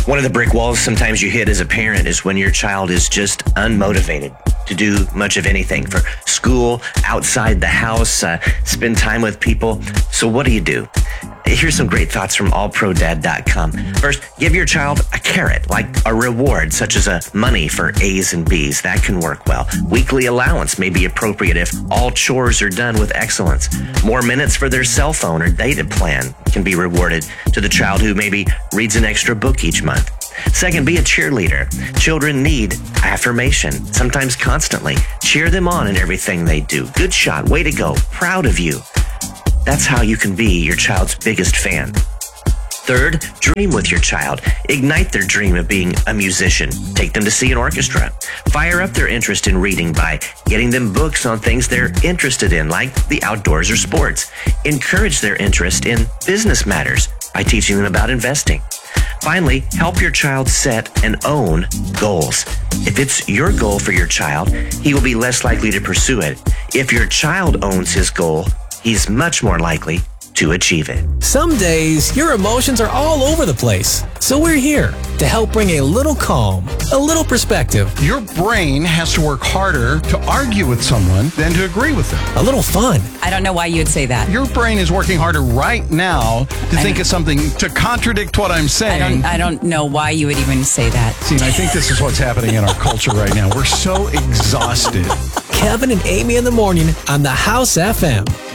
One of the brick walls sometimes you hit as a parent is when your child is just unmotivated to do much of anything for school, outside the house, spend time with people. So what do? Here's some great thoughts from allprodad.com. First, give your child a carrot, like a reward, such as money for A's and B's. That can work well. Weekly allowance may be appropriate if all chores are done with excellence. More minutes for their cell phone or data plan can be rewarded to the child who maybe reads an extra book each month. Second, be a cheerleader. Children need affirmation, sometimes constantly. Cheer them on in everything they do. Good shot. Way to go. Proud of you. That's how you can be your child's biggest fan. Third, dream with your child. Ignite their dream of being a musician. Take them to see an orchestra. Fire up their interest in reading by getting them books on things they're interested in, like the outdoors or sports. Encourage their interest in business matters by teaching them about investing. Finally, help your child set and own goals. If it's your goal for your child, he will be less likely to pursue it. If your child owns his goal, he's much more likely to achieve it. Some days, your emotions are all over the place. So we're here to help bring a little calm, a little perspective, Your brain has to work harder to argue with someone than to agree with them. a little fun. I don't know why you'd say that. Your brain is working harder right now to think of something to contradict what I'm saying. I don't know why you would even say that. See, and I think this is what's happening in our culture right now. We're so exhausted. Kevin and Amy in the morning on the House FM.